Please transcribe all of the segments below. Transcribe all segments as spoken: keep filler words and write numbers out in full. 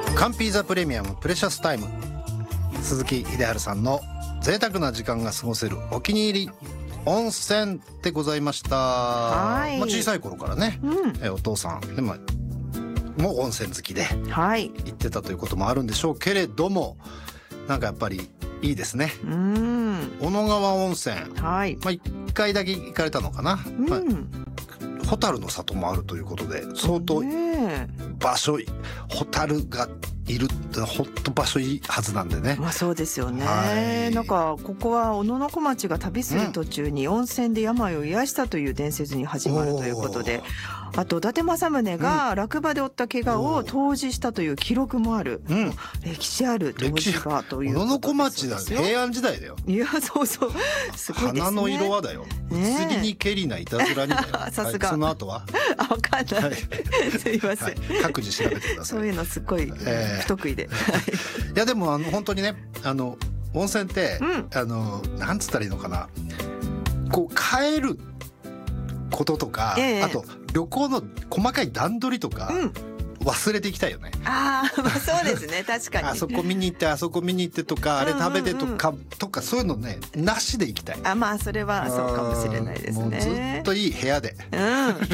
カンピーザプレミアムプレシャスタイム、鈴木秀治さんの贅沢な時間が過ごせるお気に入り温泉でございました。 はい、 まあ、小さい頃からね、うん、えお父さんでももう温泉好きで行ってたということもあるんでしょうけれども、なんかやっぱりいいですね。うん、小野川温泉、はい、まあ、いっかいだけ行かれたのかな、うん、まあ、蛍の里もあるということで相当場所、蛍がいるってほっと場所いいはずなんでね。 まあそうですよね、はい、なんかここは小野小町が旅する途中に温泉で病を癒したという伝説に始まるということで、あと伊達政宗が落馬で負った怪我を湯治したという記録もある、うん、歴史ある湯治場ということですよ。 小野小町だ、平安時代だよ。 いやそうそうすごいですね。 花の色はだよ、ね、釣りに蹴りないたずらにだよさすが、 はい、その後はあ分かんない、はい、すいません、はい、 各自調べてください。 そういうのすごい、えー、不得意でいやでもあの本当にね、あの温泉って、うん、あのなんつったらいいのかな、こう帰ることとか、えー、あと旅行の細かい段取りとか、うん、忘れていきたいよね。 ああ、まあそうですね、確かに。 あそこ見に行ってあそこ見に行ってとか、あれ食べてとか、うんうんうん、とかそういうのねなしで行きたい。 あ、まあそれはそうかもしれないですね。 もうずっといい部屋で、 うん、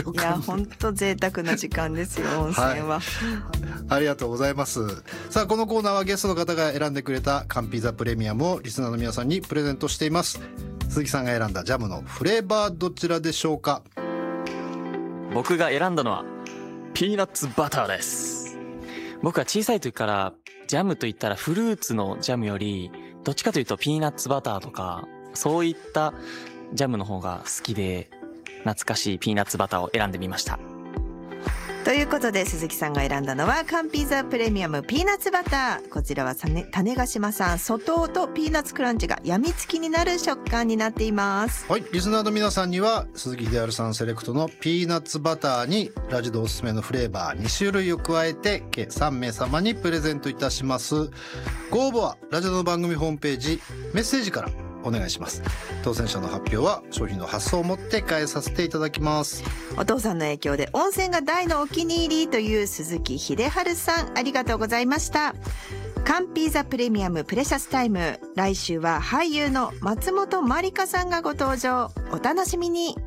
いや本当贅沢な時間ですよ温泉は、はい、 ありがとうございます。さあこのコーナーはゲストの方が選んでくれたカンピザプレミアムをリスナーの皆さんにプレゼントしています。鈴木さんが選んだジャムのフレーバーどちらでしょうか？ 僕が選んだのはピーナッツバターです。僕は小さい時からジャムといったらフルーツのジャムよりどっちかというとピーナッツバターとかそういったジャムの方が好きで、懐かしいピーナッツバターを選んでみました。 ということで鈴木さんが選んだのはカンピザプレミアムピーナッツバター。こちらは種子島産外とピーナッツクランチがやみつきになる食感になっています。 はい、リスナーの皆さんには鈴木秀治さんセレクトのピーナッツバターにラジドおすすめのフレーバーに種類を加えて計さんめい様にプレゼントいたします。ご応募はラジドの番組ホームページメッセージからお願いします。当選者の発表は商品の発送をもって返させていただきます。 お父さんの影響で温泉が大のお気に入りという鈴木秀治さん、ありがとうございました。カンピーザプレミアムプレシャスタイム、来週は俳優の松本まりかさんがご登場。お楽しみに。